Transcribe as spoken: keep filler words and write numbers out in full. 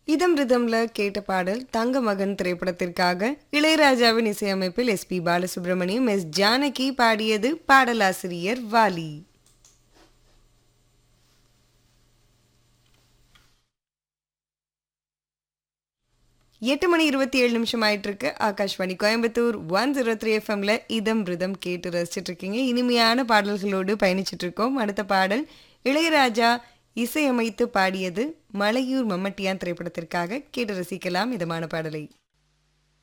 இதம் ரிதம்ல கேட்ட பாடல் தங்க மகன் திரைப்படத்திற்காக இளையராஜாவின் இசையமைப்பில் S B Balasubramaniam S Janaki பாடியது. பாடலாசிரியர் வாலி. எட்டு மணி இருபத்தி ஏழு நிமிஷம் ஆயிட்டு இருக்கு. Akashvani Coimbatore one zero three எஃப்எம்ல இதம் ரிதம் கேட்டு ரசிச்சிட்டு இருக்கீங்க. இனிமையான பாடல்களோடு பயணிச்சிட்டு இருக்கோம். அடுத்த பாடல் இளையராஜா இசையமைத்து பாடியது மலையூர் மம்மட்டியான் திரைப்படத்திற்காக. கேட்டு ரசிக்கலாம் இதமான பாடலை.